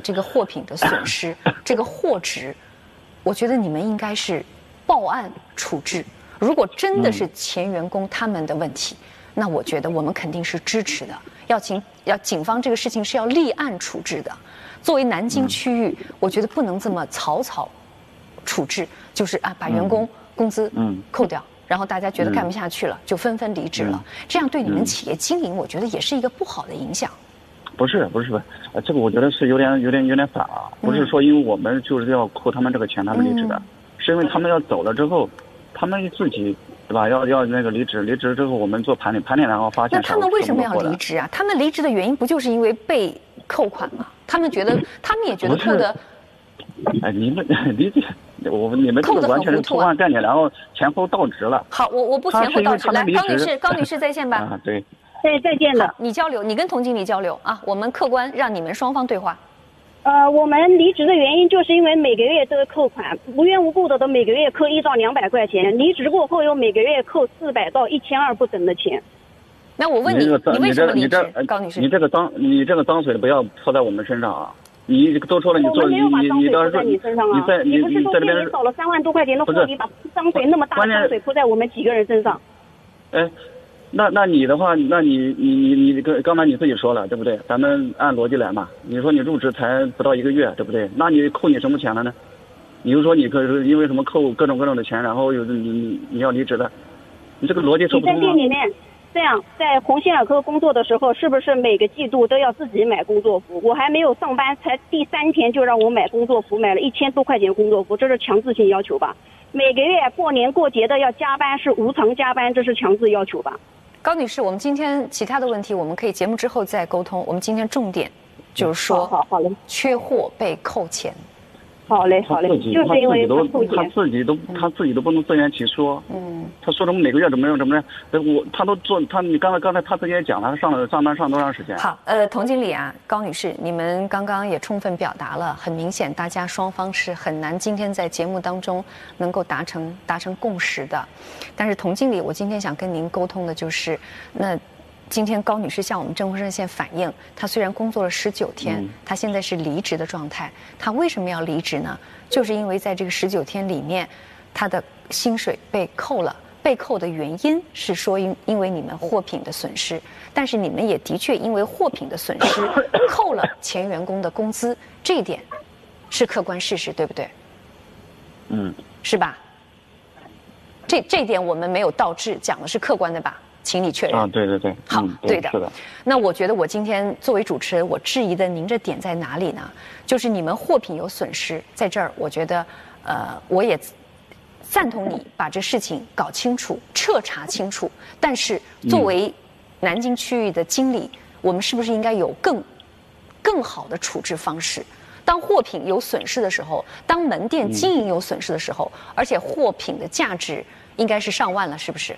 这个货品的损失，这个货值，我觉得你们应该是报案处置。如果真的是前员工他们的问题，那我觉得我们肯定是支持的。要警方这个事情是要立案处置的。作为南京区域，我觉得不能这么草草处置，就是把员工工资扣掉，然后大家觉得干不下去了，就纷纷离职了。这样对你们企业经营，我觉得也是一个不好的影响。 不是，这个我觉得是有点反啊。不是说因为我们就是要扣他们这个钱，他们离职的，是因为他们要走了之后，他们自己对吧？要那个离职之后我们做盘点，然后发现。 那他们为什么要离职啊？他们离职的原因不就是因为被扣款吗？他们也觉得扣的。 你们理解。你们这个完全是偷换概念，然后前后倒置了。 好，我不前后倒置。来，高女士在线吧？ 对， 再见了。 你交流，你跟童经理交流啊，我们客观让你们双方对话。 我们离职的原因就是因为每个月都扣款，无缘无故的都每个月扣1到200块钱，离职过后又每个月扣400到1200不等的钱。 那我问你为什么离职？高女士， 你这个脏水不要泼在我们身上啊！你都说了，你做你在你身上啊！你不是说今年少了3万多块钱的货，你把脏水那么大的脏水泼在我们几个人身上？ 哎，那你的话，那你刚才你自己说了，对不对？咱们按逻辑来嘛。你说你入职才不到1个月，对不对？那你扣你什么钱了呢？你就说你是因为什么扣各种的钱，然后你要离职的，你这个逻辑说不通啊。 你在店里面。这样，在鸿星尔克工作的时候，是不是每个季度都要自己买工作服？我还没有上班，才第3天就让我买工作服，买了1000多块钱工作服，这是强制性要求吧？每个月过年过节的要加班，是无偿加班，这是强制要求吧？ 高女士，我们今天其他的问题，我们可以节目之后再沟通。我们今天重点就是说， 好嘞， 缺货被扣钱。 好嘞，就是因为他自己都不能自圆其说。他说什么每个月怎么样，你刚才他自己也讲了，他上班上多长时间？ 好，童经理啊，高女士，你们刚刚也充分表达了，很明显大家双方是很难今天在节目当中能够达成共识的。但是童经理，我今天想跟您沟通的就是，那今天高女士向我们政府热线反映，她虽然工作了19天，她现在是离职的状态。她为什么要离职呢？就是因为在这个19天里面，她的薪水被扣了。被扣的原因是说因为你们货品的损失，但是你们也的确因为货品的损失扣了前员工的工资，这一点是客观事实，对不对？是吧？这点我们没有倒置，讲的是客观的吧？请你确认。 对。 好，对的。 是的。 那我觉得我今天作为主持人，我质疑的您这点在哪里呢？就是你们货品有损失，在这儿，我觉得，我也赞同你把这事情搞清楚、彻查清楚。但是作为南京区域的经理，我们是不是应该有更好的处置方式？当货品有损失的时候，当门店经营有损失的时候，而且货品的价值应该是上万了，是不是？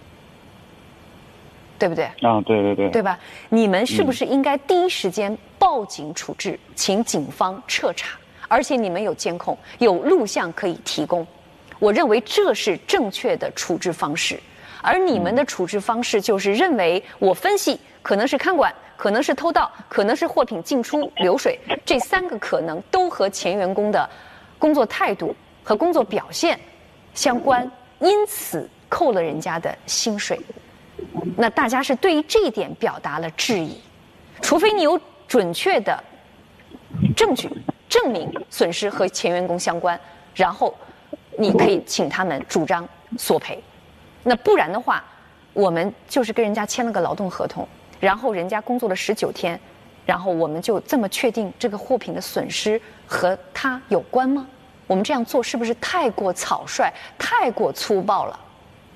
对不对？ 对， 对吧？你们是不是应该第一时间报警处置，请警方彻查？而且你们有监控，有录像可以提供。我认为这是正确的处置方式。而你们的处置方式就是认为，我分析可能是看管，可能是偷盗，可能是货品进出流水，这3个可能都和前员工的工作态度和工作表现相关，因此扣了人家的薪水。那大家是对于这一点表达了质疑，除非你有准确的证据证明损失和前员工相关，然后你可以请他们主张索赔。那不然的话，我们就是跟人家签了个劳动合同，然后人家工作了19天，然后我们就这么确定这个货品的损失和他有关吗？我们这样做是不是太过草率、太过粗暴了？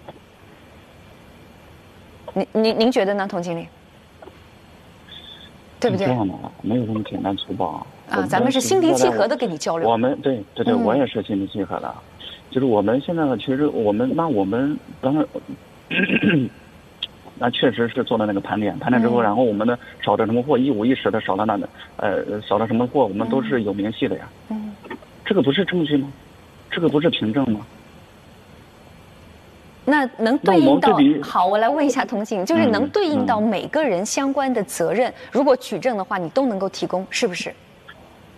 您觉得呢，童经理？对不对？ 这样的没有这么简单粗暴咱们是心平气和的跟你交流。 我们对，我也是心平气和的。就是我们现在呢，其实我们当然，那确实是做了那个盘点之后，然后我们的少的什么货，1、5、10的少了少了什么货，我们都是有明细的呀。这个不是证据吗？这个不是凭证吗？ 那能对应到好，我来问一下童经理，就是能对应到每个人相关的责任，如果举证的话，你都能够提供，是不是？